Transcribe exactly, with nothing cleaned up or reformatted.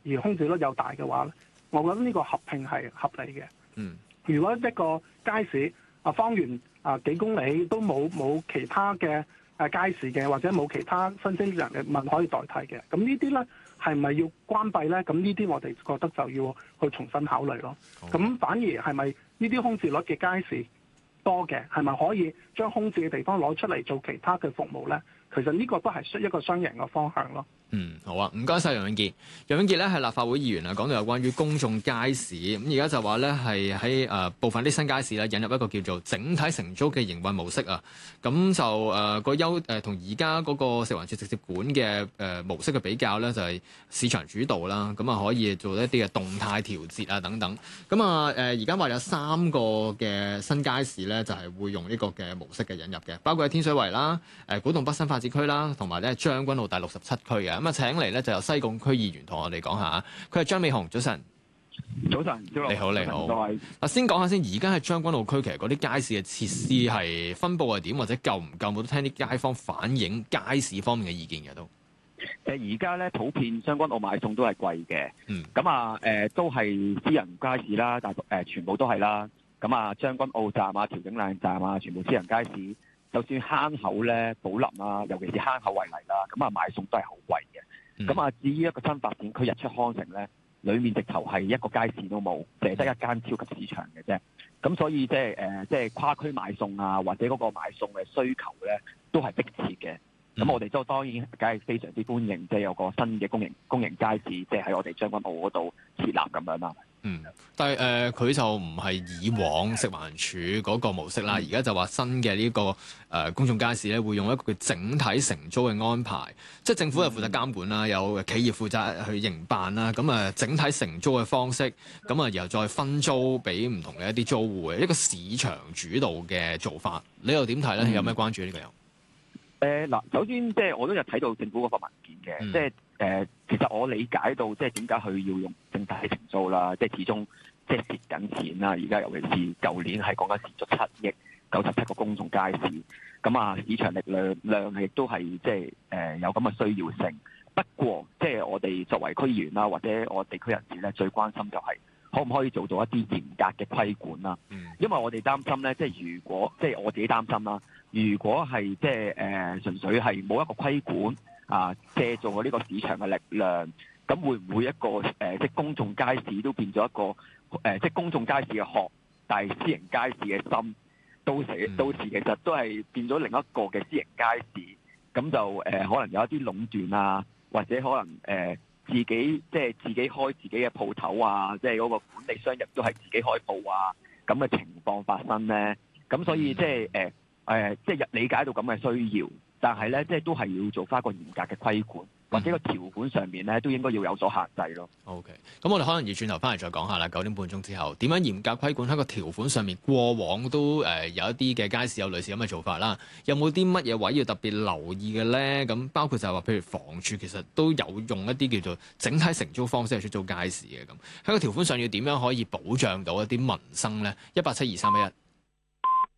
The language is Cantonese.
而空置率又大嘅話咧，我覺得呢個合併係合理嘅。 嗯， 如果一個街市啊方圓啊幾公里都冇冇其他嘅誒街市嘅，或者冇其他新鮮人嘅物可以代替嘅，咁呢啲咧係咪要關閉咧？咁呢啲我哋覺得就要去重新考慮咯。咁好反而係咪呢啲空置率嘅街市多嘅，係咪可以將空置嘅地方攞出嚟做其他嘅服務咧？其實呢個都係一個雙贏嘅方向咯。 嗯，好啊，唔該晒楊永杰。楊永杰咧係立法會議員啊，講到有關於公眾街市，咁而家就話咧係喺誒部分啲新街市咧引入一個叫做整體承租嘅營運模式啊。咁就誒、呃、個優誒同而家嗰個食環署直接管嘅誒、呃、模式嘅比較咧，就係、是、市場主導啦。咁啊可以做一啲嘅動態調節啊等等。咁啊誒而家話有三個嘅新街市咧，就係、是、會用呢個嘅模式嘅引入嘅，包括喺天水圍啦、誒古洞北新發展區啦，同埋咧將軍澳第六十七區嘅。咁啊請嚟咧就由西貢區議員同我哋講下，佢係張美雄，早晨。 早晨， 你好，你好。 各位， 嗱，先講下先，而家喺將軍澳區，其實嗰啲街市嘅設施係分佈係點，或者夠唔夠？我都聽啲街坊反映街市方面嘅意見嘅都。 誒而家咧普遍將軍澳買餸都係貴嘅， 嗯，咁啊誒都係私人街市啦，但係誒全部都係啦。咁啊將軍澳站啊、調景嶺站啊，全部私人街市。就算坑口咧、寶林啊，尤其是坑口為例啦，咁啊買餸都係好貴嘅。咁啊、嗯，至於一個新發展區日出康城咧，裡面直頭係一個街市都冇，淨係得一間超級市場嘅啫。咁所以即係誒，即係跨區買餸啊，或者嗰個買餸嘅需求咧，都係迫切嘅。咁、嗯、我哋都當然梗係非常之歡迎，即係有個新嘅公營公營街市，即係喺我哋將軍澳嗰度設立咁樣啦。 嗯，但係誒佢就唔係以往食環署嗰個模式啦，而家就話新嘅呢、這個誒、呃、公眾街市咧，會用一個叫整體承租嘅安排，即係政府係負責監管啦，有企業負責去營辦啦，咁啊整體承租嘅方式，咁啊然後再分租俾唔同嘅一啲租戶嘅一個市場主導嘅做法，你又點睇咧？嗯、有咩關注呢個又？ 誒嗱，首先即係我都有睇到政府嗰個文件嘅，嗯、即係誒、呃，其實我理解到即係點解佢要用整體承租啦，即係始終即係蝕緊錢啦。而家尤其是舊年係講緊蝕咗七億九十七個公眾街市，咁啊市場力量量亦都係即係誒有咁嘅需要性。不過即係我哋作為區議員啦，或者我地區人士咧，最關心就係可唔可以做到一啲嚴格嘅規管啦。嗯、因為我哋擔心咧，即係如果即係我自己擔心啦。如果係即係誒純粹係冇一個規管啊，借助呢個市場嘅力量，咁會唔會一個誒、呃、即係公眾街市都變咗一個誒、呃、即係公眾街市嘅殼，但係私營街市嘅心，到時到時其實都係變咗另一個嘅私營街市，咁就誒、呃、可能有一啲壟斷啊，或者可能誒、呃、自己即係自己開自己嘅鋪頭啊，即係嗰個管理商亦都係自己開鋪啊，咁嘅情況發生咧，咁所以即係誒。呃誒、呃，即係理解到咁嘅需要，但係咧，即係都係要做翻一個嚴格嘅規管，或者個條款上面咧，都應該要有所限制咯。 OK，咁我哋可能要轉頭翻嚟再講下啦。九點半鐘之後，點樣嚴格規管喺個條款上面？過往都誒、呃、有一啲嘅街市有類似咁嘅做法啦。有冇啲乜嘢位要特別留意嘅咧？咁包括就係話，譬如房署其實都有用一啲叫做整體承租方式去出租街市嘅咁。喺個條款上要點樣可以保障到一啲民生咧？一八七二三一一。